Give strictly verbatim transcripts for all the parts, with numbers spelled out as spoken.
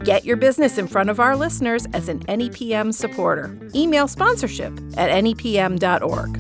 Get your business in front of our listeners as an N E P M supporter. Email sponsorship at N E P M dot org.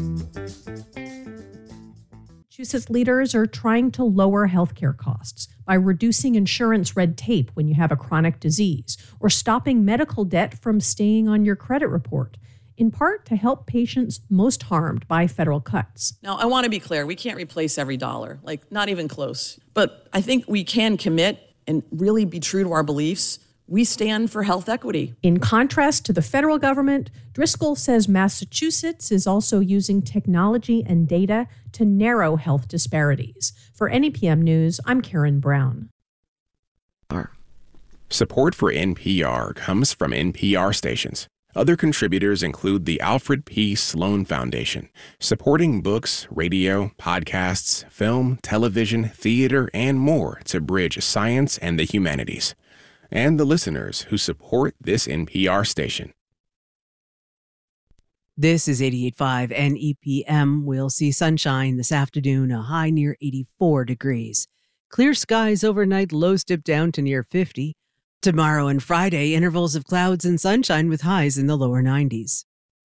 Massachusetts leaders are trying to lower healthcare costs by reducing insurance red tape when you have a chronic disease or stopping medical debt from staying on your credit report, in part to help patients most harmed by federal cuts. Now, I want to be clear. We can't replace every dollar, like not even close. But I think we can commit and really be true to our beliefs. We stand for health equity. In contrast to the federal government, Driscoll says Massachusetts is also using technology and data to narrow health disparities. For N E P M News, I'm Karen Brown. Support for N P R comes from N P R stations. Other contributors include the Alfred P. Sloan Foundation, supporting books, radio, podcasts, film, television, theater, and more to bridge science and the humanities. And the listeners who support this N P R station. This is eighty-eight point five N E P M. We'll see sunshine this afternoon, a high near eighty-four degrees. Clear skies overnight, lows dip down to near fifty. Tomorrow and Friday, intervals of clouds and sunshine with highs in the lower nineties.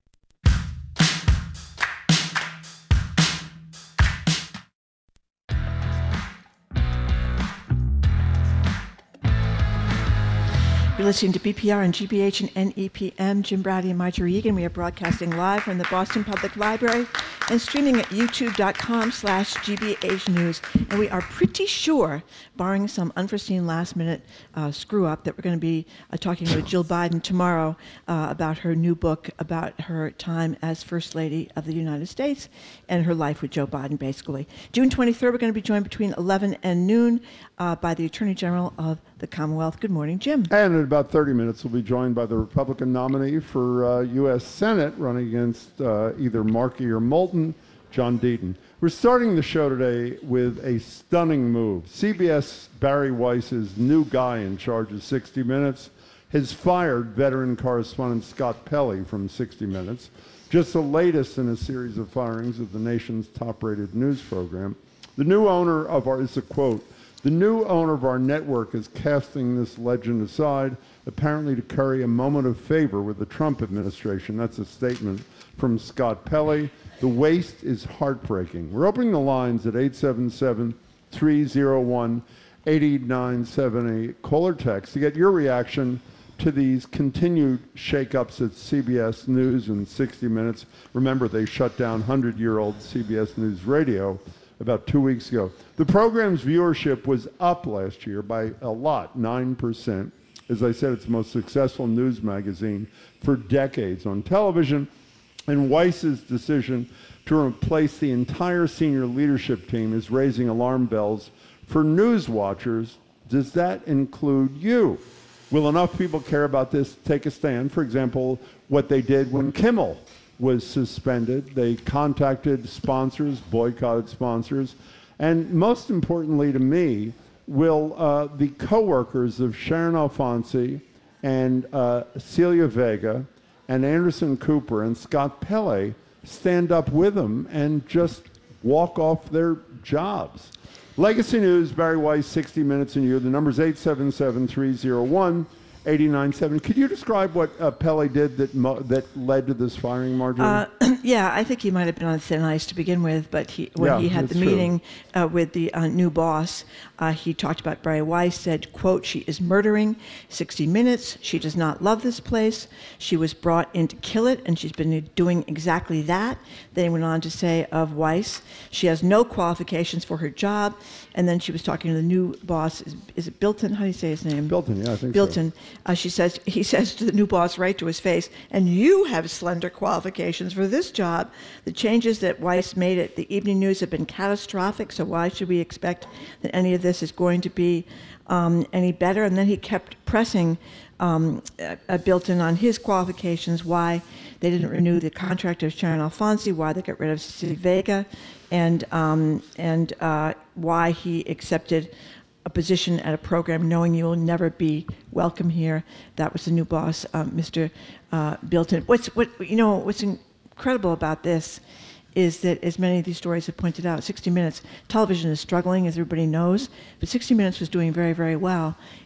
You're listening to B P R and G B H and N E P M. Jim Brady and Marjorie Egan. We are broadcasting live from the Boston Public Library and streaming at youtube.com slash GBH News. And we are pretty sure, barring some unforeseen last-minute uh, screw-up, that we're going to be uh, talking with Jill Biden tomorrow uh, about her new book about her time as First Lady of the United States and her life with Joe Biden, basically. June twenty-third, we're going to be joined between eleven and noon uh, by the Attorney General of the Commonwealth. Good morning, Jim. And in about thirty minutes, we'll be joined by the Republican nominee for uh, U S Senate, running against uh, either Markey or Moulton, John Deaton. We're starting the show today with a stunning move. C B S Barry Weiss's new guy in charge of sixty minutes has fired veteran correspondent Scott Pelley from sixty minutes, just the latest in a series of firings of the nation's top-rated news program. The new owner of our, is a quote, "The new owner of our network is casting this legend aside, apparently to curry a moment of favor with the Trump administration." That's a statement from Scott Pelley. The waste is heartbreaking. We're opening the lines at eight seven seven, three oh one, eight nine seven eight. Call or text to get your reaction to these continued shakeups at C B S News and sixty minutes. Remember, they shut down one hundred-year-old C B S News Radio about two weeks ago. The program's viewership was up last year by a lot, nine percent. As I said, it's the most successful news magazine for decades on television. And Weiss's decision to replace the entire senior leadership team is raising alarm bells for news watchers. Does that include you? Will enough people care about this take a stand? For example, what they did when Kimmel was suspended. They contacted sponsors, boycotted sponsors, and most importantly to me, will uh, the co-workers of Sharon Alfonsi and uh, Celia Vega and Anderson Cooper and Scott Pelley stand up with them and just walk off their jobs? Legacy News, Barry Weiss, sixty minutes and you. The number's eight seven seven, three oh one, eight nine seven. Could you describe what uh, Pelley did that mo- that led to this firing, Marjorie? Uh, yeah, I think he might have been on thin ice to begin with, but he, when Yeah, he had the that's meeting uh, with the uh, new boss, uh, he talked about Barry Weiss, said, quote, "She is murdering sixty minutes. She does not love this place. She was brought in to kill it, and she's been doing exactly that." Then he went on to say of Weiss, "She has no qualifications for her job." And then she was talking to the new boss. Is, is it Bilton? How do you say his name? Bilton, yeah, I think Bilton. so. Uh, she says, he says to the new boss right to his face, "And you have slender qualifications for this job. The changes that Weiss made at the Evening News have been catastrophic, so why should we expect that any of this is going to be um, any better?" And then he kept pressing um, uh, Bilton on his qualifications, why they didn't renew the contract of Sharon Alfonsi, why they got rid of Cecilia Vega, and, um, and uh, why he accepted a position at a program knowing you will never be welcome here. That was the new boss, uh, Mister Uh, Bilton. What's what you know? What's incredible about this is that, as many of these stories have pointed out, sixty minutes television is struggling, as everybody knows, but sixty minutes was doing very, very well.